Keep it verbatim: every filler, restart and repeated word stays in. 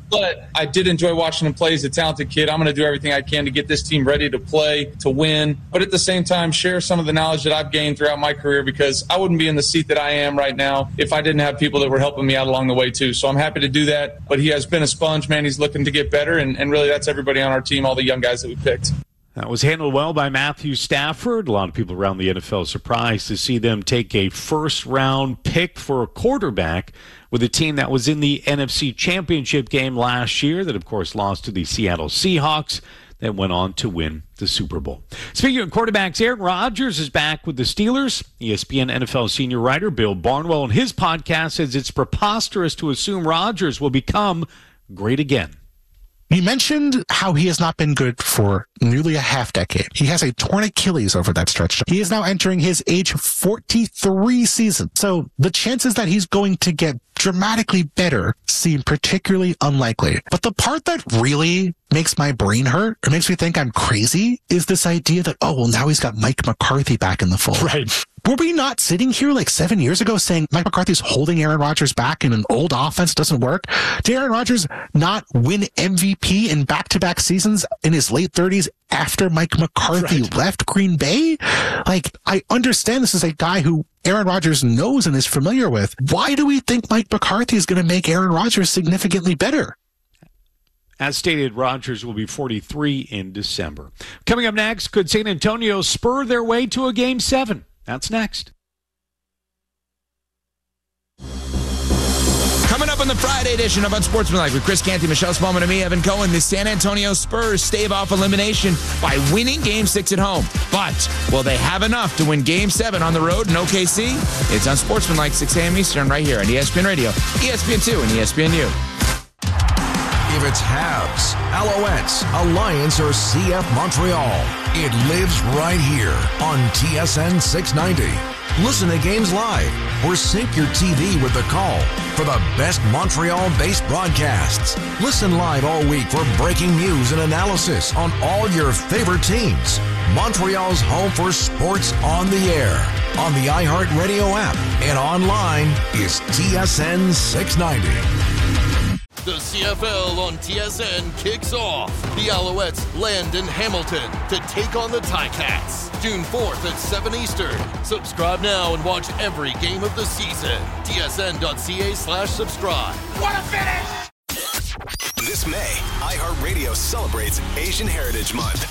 But I did enjoy watching him play. He's a talented kid. I'm going to do everything I can to get this team ready to play, to win. But at the same time, share some of the knowledge that I've gained throughout my career, because I wouldn't be in the seat that I am right now if I didn't have people that were helping me out along the way too. So I'm happy to do that. But he has been a sponge, man. He's looking to get better. And, and really, that's everybody on our team, all the young guys that we picked. That was handled well by Matthew Stafford. A lot of people around the N F L surprised to see them take a first-round pick for a quarterback with a team that was in the N F C Championship game last year that, of course, lost to the Seattle Seahawks, that went on to win the Super Bowl. Speaking of quarterbacks, Aaron Rodgers is back with the Steelers. E S P N N F L senior writer Bill Barnwell in his podcast says it's preposterous to assume Rodgers will become great again. He mentioned how he has not been good for nearly a half decade. He has a torn Achilles over that stretch. He is now entering his age forty-three season. So the chances that he's going to get dramatically better seem particularly unlikely. But the part that really makes my brain hurt or makes me think I'm crazy is this idea that, oh, well, now he's got Mike McCarthy back in the fold. Right. Were we not sitting here like seven years ago saying Mike McCarthy's holding Aaron Rodgers back and an old offense doesn't work? Did Aaron Rodgers not win M V P in back-to-back seasons in his late thirties after Mike McCarthy right. left Green Bay? Like, I understand this is a guy who Aaron Rodgers knows and is familiar with. Why do we think Mike McCarthy is going to make Aaron Rodgers significantly better? As stated, Rodgers will be forty-three in December. Coming up next, could San Antonio spur their way to a Game seven? That's next. Coming up on the Friday edition of Unsportsmanlike with Chris Canty, Michelle Spellman, and me, Evan Cohen, the San Antonio Spurs stave off elimination by winning Game six at home. But will they have enough to win Game seven on the road in O K C? It's Unsportsmanlike, six a.m. Eastern, right here on E S P N Radio, E S P N two, and E S P N U. If it's Habs, Alouettes, Alliance, or C F Montreal, it lives right here on T S N six ninety. Listen to games live or sync your T V with the call for the best Montreal-based broadcasts. Listen live all week for breaking news and analysis on all your favorite teams. Montreal's home for sports on the air, on the iHeartRadio app, and online is T S N six ninety. The C F L on T S N kicks off. The Alouettes land in Hamilton to take on the Ticats. June fourth at seven Eastern. Subscribe now and watch every game of the season. T S N dot C A slash subscribe. What a finish! This May, iHeartRadio celebrates Asian Heritage Month.